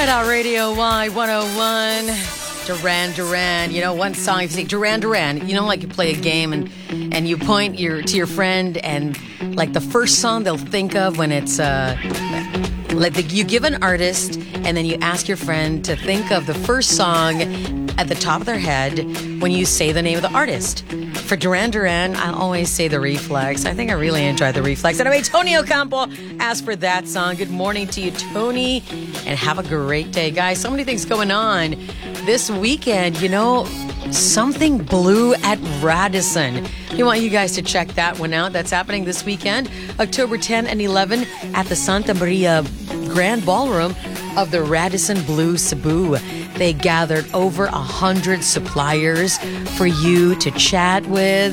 Hideout Radio Y101. Duran Duran. You know, one song, if you say Duran Duran, you know, like you play a game and you point to your friend, and like the first song they'll think of when it's you give an artist and then you ask your friend to think of the first song at the top of their head when you say the name of the artist. For Duran Duran, I always say the Reflex. I think I really enjoyed the Reflex. Anyway, Tony Ocampo asked for that song. Good morning to you, Tony, and have a great day. Guys, so many things going on this weekend. You know, something blue at Radisson. We want you guys to check that one out. That's happening this weekend, October 10 and 11 at the Santa Maria Grand Ballroom of the Radisson Blue Cebu. They gathered over 100 suppliers for you to chat with,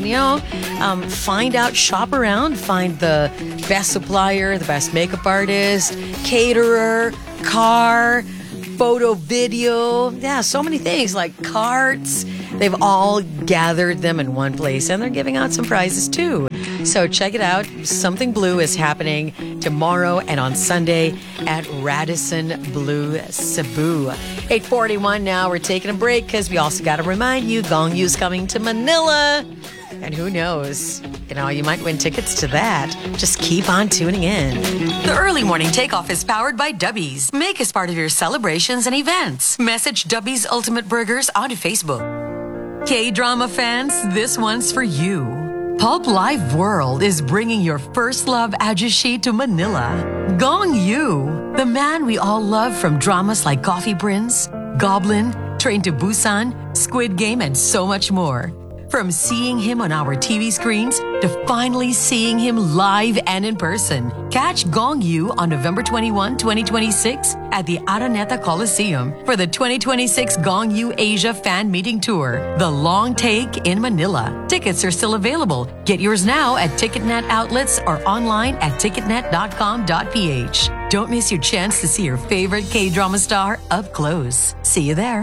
find out, shop around, find the best supplier, the best makeup artist, caterer, car, photo, video. Yeah, so many things like carts. They've all gathered them in one place, and they're giving out some prizes too. So check it out. Something Blue is happening tomorrow and on Sunday at Radisson Blue Cebu. 8:41 now. We're taking a break because we also got to remind you, Gong Yu's coming to Manila. And who knows? You might win tickets to that. Just keep on tuning in. The early morning takeoff is powered by Dubby's. Make us part of your celebrations and events. Message Dubby's Ultimate Burgers onto Facebook. K-drama fans, this one's for you. Pulp Live World is bringing your first love ajushi to Manila. Gong Yu, the man we all love from dramas like Coffee Prince, Goblin, Train to Busan, Squid Game, and so much more. From seeing him on our TV screens to finally seeing him live and in person. Catch Gong Yu on November 21, 2026 at the Araneta Coliseum for the 2026 Gong Yu Asia Fan Meeting Tour, The Long Take in Manila. Tickets are still available. Get yours now at TicketNet outlets or online at ticketnet.com.ph. Don't miss your chance to see your favorite K-drama star up close. See you there.